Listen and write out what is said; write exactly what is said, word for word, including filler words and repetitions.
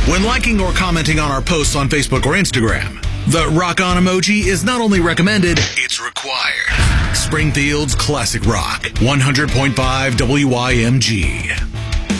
when liking or commenting on our posts on Facebook or Instagram. The rock on emoji is not only recommended, it's required. Springfield's classic rock, one hundred point five W I M G.